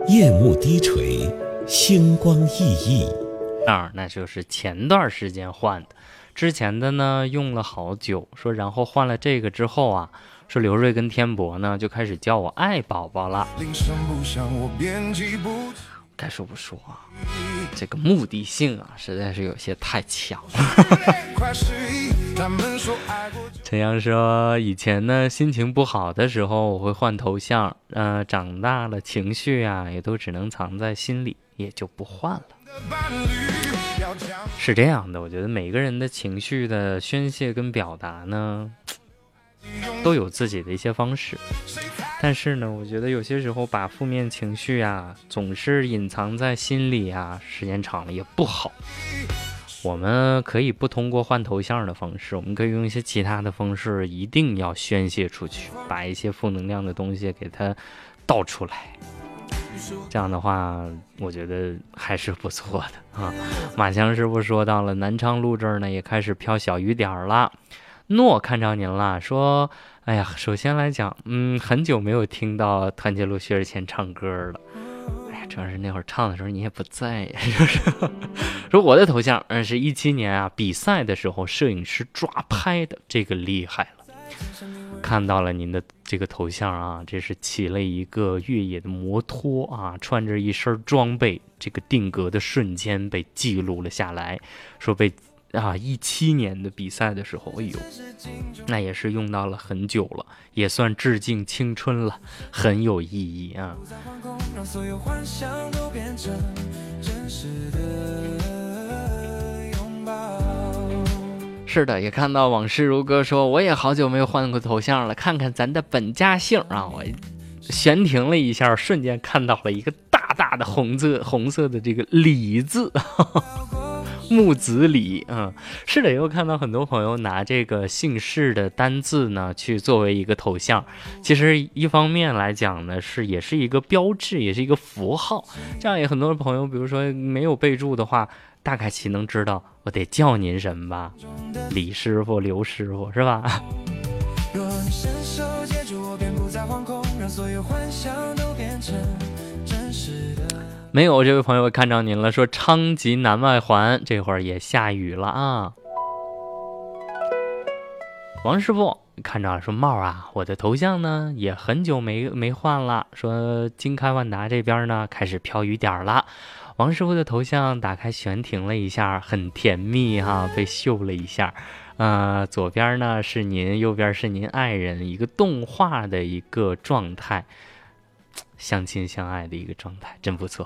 夜幕低垂，星光熠熠。 那就是前段时间换的，之前的呢用了好久，说然后换了这个之后啊，说刘瑞跟天博呢就开始叫我爱宝宝了。该说不说啊，这个目的性啊实在是有些太强了。陈阳说以前呢心情不好的时候我会换头像，长大了情绪啊也都只能藏在心里，也就不换了。是这样的，我觉得每个人的情绪的宣泄跟表达呢都有自己的一些方式，但是呢我觉得有些时候把负面情绪啊总是隐藏在心里啊，时间长了也不好。我们可以不通过换头像的方式，我们可以用一些其他的方式，一定要宣泄出去，把一些负能量的东西给它倒出来，这样的话我觉得还是不错的啊。马强师傅说到了南昌路这儿呢也开始飘小雨点了。诺看着您了，说哎呀，首先来讲很久没有听到团结路薛之谦唱歌了。哎呀，主要是那会儿唱的时候你也不在呀，是不是？说我的头像是17年啊比赛的时候摄影师抓拍的，这个厉害了。看到了您的这个头像啊，这是骑了一个越野的摩托啊，穿着一身装备，这个定格的瞬间被记录了下来，说被17年的比赛的时候，哎呦，那也是用到了很久了，也算致敬青春了，很有意义啊。是的，也看到往事如歌说我也好久没有换过头像了，看看咱的本家姓啊，我悬停了一下，瞬间看到了一个大大的红色的这个李字，木子李。是的，又看到很多朋友拿这个姓氏的单字呢去作为一个头像，其实一方面来讲呢也是一个标志，也是一个符号，这样也很多朋友比如说没有备注的话，大概其能知道我得叫您什么吧，李师傅刘师傅是吧？没有，这位朋友看着您了，说昌吉南外环这会儿也下雨了啊。王师傅看着说帽啊，我的头像呢也很久没换了，说金开万达这边呢开始飘雨点了。王师傅的头像打开悬停了一下，很甜蜜哈，被秀了一下。左边呢是您，右边是您爱人，一个动画的一个状态，相亲相爱的一个状态，真不错。